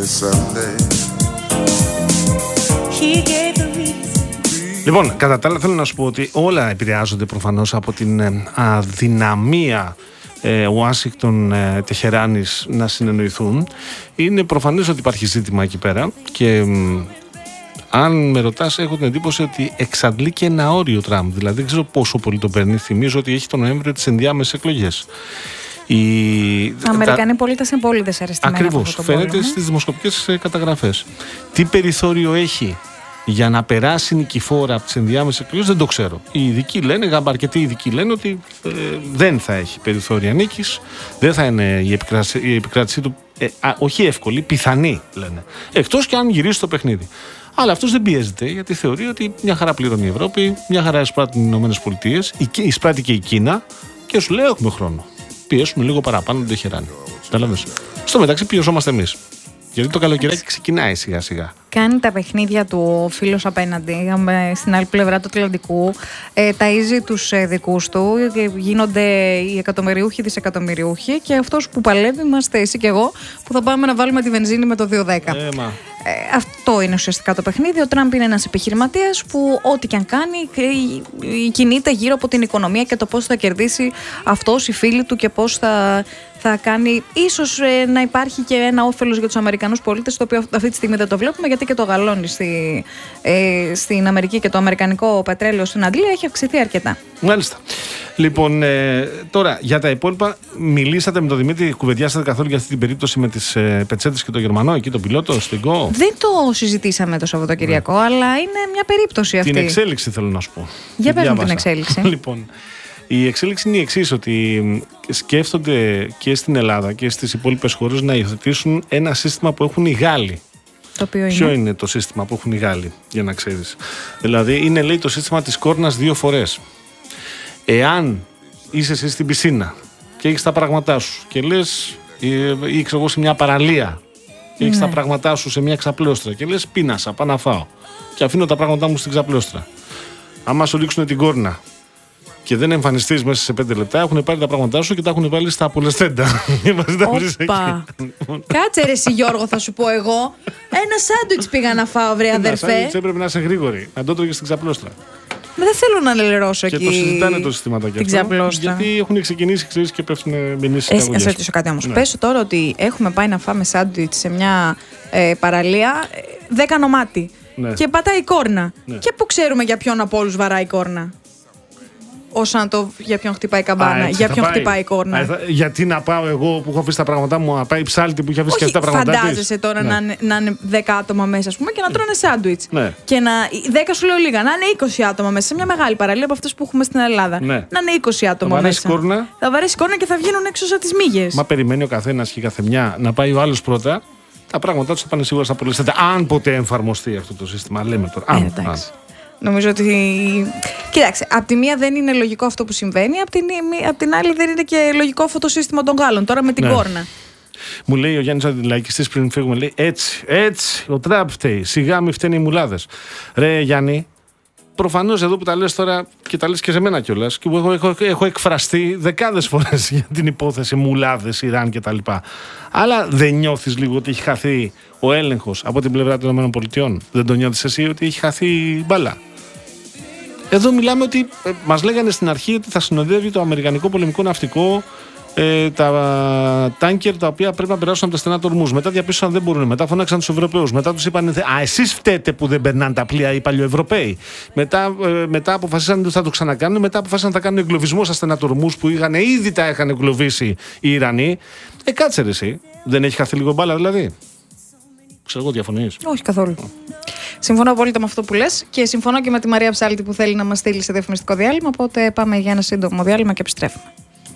Λοιπόν, κατά τα άλλα θέλω να σου πω ότι όλα επηρεάζονται προφανώς από την αδυναμία Ουάσιγκτον Τεχεράνης να συνεννοηθούν. Είναι προφανές ότι υπάρχει ζήτημα εκεί πέρα και αν με ρωτάς, έχω την εντύπωση ότι εξαντλεί και ένα όριο Τραμπ. Δηλαδή δεν ξέρω πόσο πολύ το παίρνει. Θυμίζω ότι έχει τον Νοέμβριο τις ενδιάμεσες εκλογές. Οι Αμερικανοί πολίτες είναι πολύ δυσαρεστημένοι. Ακριβώς, φαίνεται στις δημοσκοπικές καταγραφές. Τι περιθώριο έχει για να περάσει νικηφόρα από τις ενδιάμεσες εκλογές δεν το ξέρω. Οι ειδικοί λένε, αρκετοί ειδικοί λένε ότι δεν θα έχει περιθώρια νίκης, δεν θα είναι η επικράτησή του όχι εύκολη, πιθανή λένε. Εκτός και αν γυρίσει το παιχνίδι. Αλλά αυτός δεν πιέζεται γιατί θεωρεί ότι μια χαρά πληρώνει η Ευρώπη, μια χαρά εισπράττουν οι Ηνωμένες Πολιτείες, εισπράττει και η Κίνα και σου λέει έχουμε χρόνο. Πιέσουμε λίγο παραπάνω τον Τεχεράνη. Κατάλαβες. Στο μεταξύ πιεζόμαστε εμείς. Γιατί το καλοκαιράκι ξεκινάει σιγά σιγά. Κάνει τα παιχνίδια του ο φίλος απέναντι, στην άλλη πλευρά του Ατλαντικού, ταΐζει τους δικούς του, γίνονται οι εκατομμυριούχοι, δισεκατομμυριούχοι και αυτός που παλεύει είμαστε εσύ και εγώ που θα πάμε να βάλουμε τη βενζίνη με το 210. Αυτό είναι ουσιαστικά το παιχνίδι. Ο Τραμπ είναι ένας επιχειρηματίας που ό,τι και αν κάνει κινείται γύρω από την οικονομία και το πώς θα κερδίσει αυτός, οι φίλοι του και πώς θα κάνει ίσως να υπάρχει και ένα όφελος για τους Αμερικανούς πολίτες, το οποίο αυτή τη στιγμή δεν το βλέπουμε, γιατί και το γαλόνι στην Αμερική και το αμερικανικό πετρέλαιο στην Αγγλία έχει αυξηθεί αρκετά. Μάλιστα. Λοιπόν, τώρα για τα υπόλοιπα, μιλήσατε με τον Δημήτρη, κουβεντιάσατε καθόλου για αυτή την περίπτωση με τις πετσέτες και τον Γερμανό, εκεί τον πιλότο, στην ΚΟ? Δεν το συζητήσαμε το Σαββατοκυριακό, αλλά είναι μια περίπτωση αυτή. Την εξέλιξη θέλω να σου πω. Για πες μου την εξέλιξη. Λοιπόν, η εξέλιξη είναι η εξής, ότι σκέφτονται και στην Ελλάδα και στις υπόλοιπες χώρες να υιοθετήσουν ένα σύστημα που έχουν οι Γάλλοι. Το οποίο Ποιο είναι το σύστημα που έχουν οι Γάλλοι, για να ξέρεις? Δηλαδή είναι, λέει, το σύστημα της κόρνας 2 φορές. Εάν είσαι εσύ στην πισίνα και έχεις τα πράγματά σου και λες, ή ξέρω εγώ σε μια παραλία και έχεις τα πράγματά σου σε μια ξαπλώστρα και λες πίνασα, πάω να φάω και αφήνω τα πράγματά μου στην ξαπλώστρα. Άμα σου ρίξουν την κόρνα και δεν εμφανιστείς μέσα σε 5 λεπτά, έχουν πάρει τα πράγματά σου και τα έχουν βάλει στα απολεσθέντα. Όπα. Κάτσε ρε εσύ Γιώργο, θα σου πω εγώ. Ένα σάντουιτς πήγα να φάω, βρε αδερφέ. Ένα σάντουιτς έπρεπε να είσαι γρήγορη, να το τρώγες στην ξαπλώστρα. Δεν θέλω να λερώσω εκεί. Και το συζητάνε το συστηματάκι αυτό. Γιατί έχουν ξεκινήσει, ξέρεις, και πέφτουν μηνύσεις. Να σε ρωτήσω κάτι όμως. Πες τώρα ότι έχουμε πάει να φάμε σάντουιτς σε μια παραλία 10 νομάτι. Και πατάει η κόρνα. Και πού ξέρουμε για ποιον από όλους βαράει η κόρνα? Για ποιον χτυπάει η καμπάνα, για ποιον χτυπάει η κόρνα. Γιατί να πάω εγώ που έχω αφήσει τα πράγματά μου, να πάει η ψάλτη που είχε αφήσει και αυτά τα πράγματά της? Φαντάζεσαι τώρα να είναι 10 άτομα μέσα, ας πούμε, και να τρώνε σάντουιτς. Ναι. Και 10 σου λέω λίγα, να είναι 20 άτομα μέσα, σε μια μεγάλη παραλία από αυτές που έχουμε στην Ελλάδα. Ναι. Να είναι 20 άτομα μέσα. Θα βαρέσει κόρνα και θα βγαίνουν έξω σαν τις μύγες. Μα περιμένει ο καθένας και η καθεμιά να πάει ο άλλος πρώτα. Τα πράγματά του θα πάνε σίγουρα στα πολυστέτα. Αν ποτέ εφαρμοστεί αυτό το σύστημα, λέμε τώρα. Νομίζω ότι. Κοίταξε, απ' τη μία δεν είναι λογικό αυτό που συμβαίνει, απ' την άλλη δεν είναι και λογικό αυτό το σύστημα των Γάλλων. Τώρα με την κόρνα. Μου λέει ο Γιάννης Αντιλαϊκιστής πριν φύγουμε, λέει έτσι, ο Τραμπ φταίει. Σιγά μη φταίνε οι μουλάδες. Ρε Γιάννη, προφανώς εδώ που τα λες τώρα και τα λες και σε μένα κιόλας, και έχω εκφραστεί δεκάδες φορές για την υπόθεση μουλάδες, Ιράν κτλ. Αλλά δεν νιώθεις λίγο ότι έχει χαθεί ο έλεγχος από την πλευρά των ΗΠΑ? Δεν το νιώθεις εσύ ότι έχει χαθεί η μπάλα? Εδώ μιλάμε ότι μας λέγανε στην αρχή ότι θα συνοδεύει το αμερικανικό πολεμικό ναυτικό τα τάνκερ τα οποία πρέπει να περάσουν από τα στενά του Ορμούζ. Μετά διαπίστωσαν δεν μπορούν. Μετά φώναξαν τους Ευρωπαίους. Μετά τους είπαν εσείς φταίτε που δεν περνάνε τα πλοία οι παλιοευρωπαίοι. Μετά αποφασίσαν ότι θα το ξανακάνουν. Μετά αποφάσισαν να θα κάνουν εγκλωβισμό στα στενά του Ορμούζ που ήδη τα είχαν εγκλωβίσει οι Ιρανοί. Κάτσε ρε εσύ. Δεν έχει χαθεί λίγο μπάλα δηλαδή? Ξέρω εγώ, διαφωνείς? Όχι καθόλου. Συμφωνώ απόλυτα με αυτό που λες και συμφωνώ και με τη Μαρία Ψάλτη που θέλει να μας στείλει σε διαφημιστικό διάλειμμα. Οπότε πάμε για ένα σύντομο διάλειμμα και επιστρέφουμε.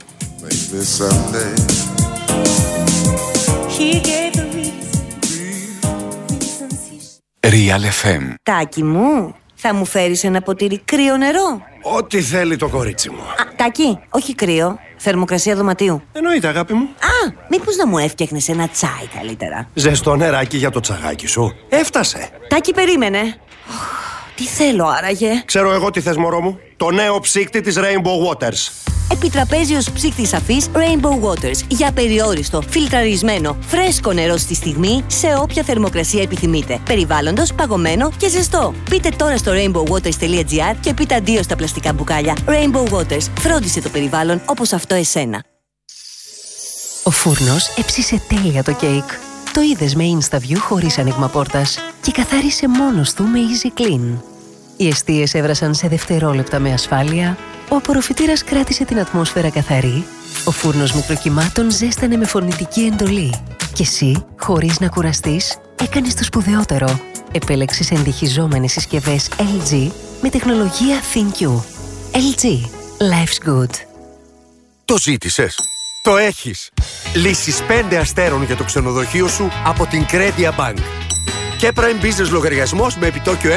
Real FM. Τάκη μου, θα μου φέρεις ένα ποτήρι κρύο νερό? Ό,τι θέλει το κορίτσι μου. Τάκη, όχι κρύο. Θερμοκρασία δωματίου. Εννοείται, αγάπη μου. Μήπως να μου έφτιαχνες ένα τσάι καλύτερα? Ζεστό νεράκι για το τσαγάκι σου. Έφτασε. Τάκη, περίμενε. Τι θέλω άραγε? Ξέρω εγώ τι θες, μωρό μου. Το νέο ψύκτη της Rainbow Waters. Επιτραπέζιος ψύχτης αφής Rainbow Waters για περιόριστο, φιλτραρισμένο, φρέσκο νερό στη στιγμή σε όποια θερμοκρασία επιθυμείτε. Περιβάλλοντος, παγωμένο και ζεστό. Μπείτε τώρα στο rainbowwaters.gr και πείτε αντίο στα πλαστικά μπουκάλια. Rainbow Waters. Φρόντισε το περιβάλλον όπως αυτό εσένα. Ο φούρνος έψισε τέλεια το κέικ. Το είδες με InstaView χωρίς άνοιγμα πόρτας και καθάρισε μόνος του με Easy Clean. Οι εστίες έβρασαν σε δευτερόλεπτα με ασφάλεια, ο απορροφητήρας κράτησε την ατμόσφαιρα καθαρή, ο φούρνος μικροκυμάτων ζέστανε με φωνητική εντολή και εσύ, χωρίς να κουραστείς, έκανες το σπουδαιότερο. Επέλεξες εντυχιζόμενες συσκευές LG με τεχνολογία ThinQ. LG. Life's good. Το ζήτησες. Το έχεις. Λύσεις 5 αστέρων για το ξενοδοχείο σου από την Credia Bank. Και Prime Business λογαριασμός με επιτόκιο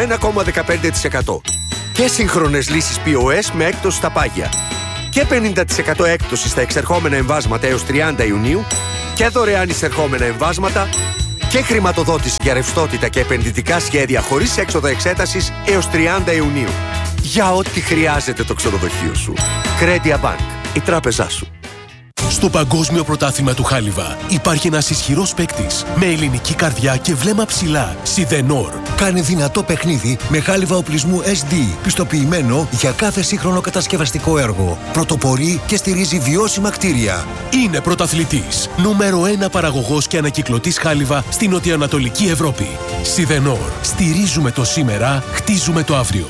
1,15%. Και σύγχρονες λύσεις POS με έκπτωση στα πάγια. Και 50% έκπτωση στα εξερχόμενα εμβάσματα έως 30 Ιουνίου. Και δωρεάν εισερχόμενα εμβάσματα. Και χρηματοδότηση για ρευστότητα και επενδυτικά σχέδια χωρίς έξοδα εξέτασης έως 30 Ιουνίου. Για ό,τι χρειάζεται το ξενοδοχείο σου. Credia Bank. Η τράπεζά σου. Στο Παγκόσμιο Πρωτάθλημα του Χάλιβα υπάρχει ένας ισχυρός παίκτης με ελληνική καρδιά και βλέμμα ψηλά. Σιδενόρ. Κάνει δυνατό παιχνίδι με χάλιβα οπλισμού SD, πιστοποιημένο για κάθε σύγχρονο κατασκευαστικό έργο. Πρωτοπορεί και στηρίζει βιώσιμα κτίρια. Είναι πρωταθλητής. Νούμερο 1 παραγωγός και ανακυκλωτής χάλιβα στην νοτιοανατολική Ευρώπη. Σιδενόρ. Στηρίζουμε το σήμερα, χτίζουμε το αύριο.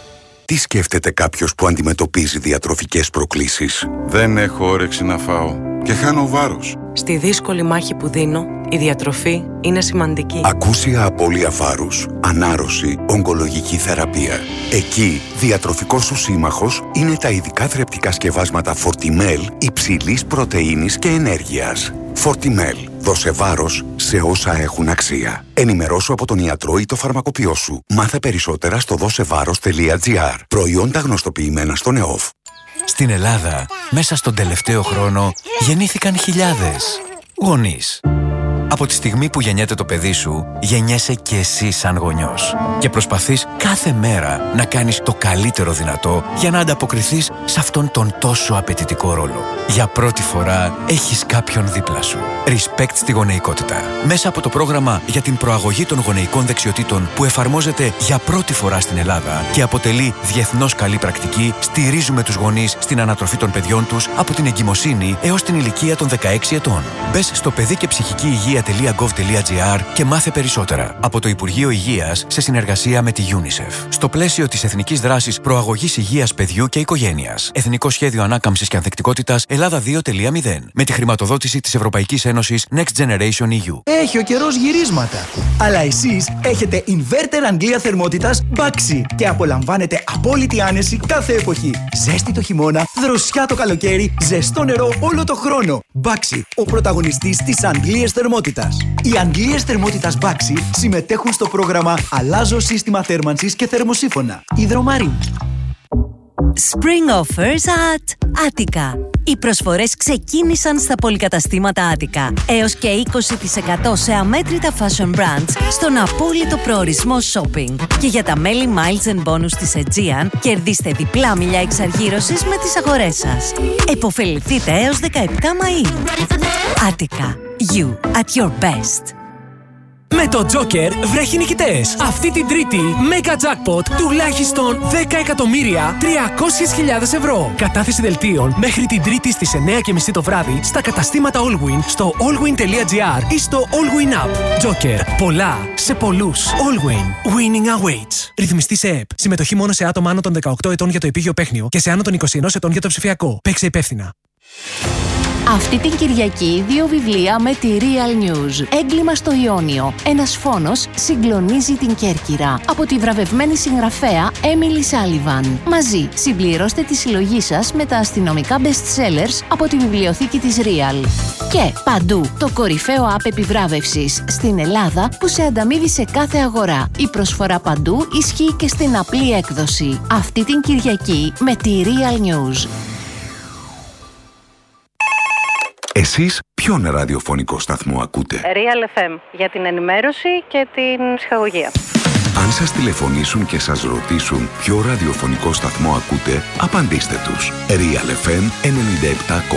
Τι σκέφτεται κάποιος που αντιμετωπίζει διατροφικές προκλήσεις? Δεν έχω όρεξη να φάω και χάνω βάρος. Στη δύσκολη μάχη που δίνω, η διατροφή είναι σημαντική. Ακούσια απώλεια βάρους, ανάρρωση, ογκολογική θεραπεία. Εκεί, διατροφικός σου σύμμαχος είναι τα ειδικά θρεπτικά σκευάσματα Fortimel υψηλής πρωτεΐνης και ενέργειας. Fortimel. Δώσε βάρος σε όσα έχουν αξία. Ενημερώσου από τον ιατρό ή το φαρμακοποιό σου. Μάθε περισσότερα στο δώσεβάρος.gr. Προϊόντα γνωστοποιημένα στον ΕΟΦ. Στην Ελλάδα, μέσα στον τελευταίο χρόνο, γεννήθηκαν χιλιάδες γονείς. Από τη στιγμή που γεννιέται το παιδί σου, γεννιέσαι και εσύ σαν γονιός. Και προσπαθείς κάθε μέρα να κάνεις το καλύτερο δυνατό για να ανταποκριθείς σε αυτόν τον τόσο απαιτητικό ρόλο. Για πρώτη φορά έχεις κάποιον δίπλα σου. Respect στη γονεϊκότητα. Μέσα από το πρόγραμμα για την προαγωγή των γονεϊκών δεξιοτήτων που εφαρμόζεται για πρώτη φορά στην Ελλάδα και αποτελεί διεθνώς καλή πρακτική, στηρίζουμε τους γονείς στην ανατροφή των παιδιών τους από την εγκυμοσύνη έως την ηλικία των 16 ετών. Μπες στο παιδί και ψυχική υγεία.gov.gr και μάθε περισσότερα. Από το Υπουργείο Υγείας σε συνεργασία με τη UNICEF. Στο πλαίσιο της Εθνικής Δράσης Προαγωγής Υγείας Παιδιού και Οικογένειας. Εθνικό Σχέδιο Ανάκαμψης και Ανθεκτικότητας Ελλάδα 2.0. Με τη χρηματοδότηση της Ευρωπαϊκής Ένωσης Next Generation EU. Έχει ο καιρός γυρίσματα. Αλλά εσείς έχετε inverter Αγγλία θερμότητας Baxi και απολαμβάνετε απόλυτη άνεση κάθε εποχή. Ζέστη το χειμώνα, δροσιά το καλοκαίρι, ζεστό νερό όλο το χρόνο. Baxi, ο πρωταγωνιστής της Αγγλίας θερμότητας. Οι Αγγλίες θερμότητας Baxi συμμετέχουν στο πρόγραμμα Αλλάζω σύστημα θέρμανσης και θερμοσύφωνα. Υδρομάριν. Spring offers at Attica. Οι προσφορές ξεκίνησαν στα πολυκαταστήματα Attica. Έως και 20% σε αμέτρητα fashion brands στον απόλυτο προορισμό shopping. Και για τα μέλη Miles and Bonus της Aegean, κερδίστε διπλά μιλιά εξαργύρωσης με τις αγορές σας. Εποφεληθείτε έως 17 Μαΐου. Attica. You at your best. Με το Joker βρέχει νικητές. Αυτή την Τρίτη, Mega Jackpot τουλάχιστον 10.300.000 ευρώ. Κατάθεση δελτίων μέχρι την Τρίτη στις 9:30 το βράδυ στα καταστήματα Allwyn, στο allwyn.gr ή στο Allwyn App. Joker. Πολλά σε πολλούς. Allwyn. Winning awaits. Ρυθμιστή σε ΕΠ. Συμμετοχή μόνο σε άτομα άνω των 18 ετών για το επίγειο παίχνιο και σε άνω των 21 ετών για το ψηφιακό. Παίξε υπεύθυνα. Αυτή την Κυριακή 2 βιβλία με τη Real News. Έγκλημα στο Ιόνιο. Ένας φόνος συγκλονίζει την Κέρκυρα. Από τη βραβευμένη συγγραφέα Emily Sullivan. Μαζί συμπληρώστε τη συλλογή σας με τα αστυνομικά best-sellers από τη βιβλιοθήκη της Real. Και παντού το κορυφαίο app επιβράβευσης στην Ελλάδα που σε ανταμείβει σε κάθε αγορά. Η προσφορά παντού ισχύει και στην απλή έκδοση. Αυτή την Κυριακή με τη Real News. Εσείς ποιον ραδιοφωνικό σταθμό ακούτε? Real FM για την ενημέρωση και την ψυχαγωγία. Αν σας τηλεφωνήσουν και σας ρωτήσουν ποιο ραδιοφωνικό σταθμό ακούτε, απαντήστε τους. Real FM